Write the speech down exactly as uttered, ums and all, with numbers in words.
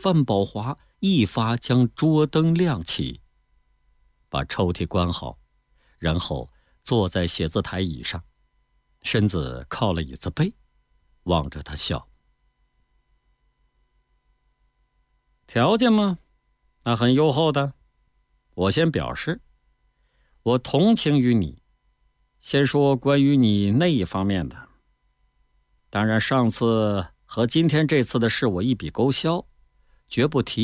范宝华一发将桌灯亮起，把抽屉关好，然后坐在写字台椅上，身子靠了椅子背，望着他笑。条件吗？那很优厚的。我先表示，我同情于你。先说关于你那一方面的。当然上次和今天这次的事我一笔勾销，绝不提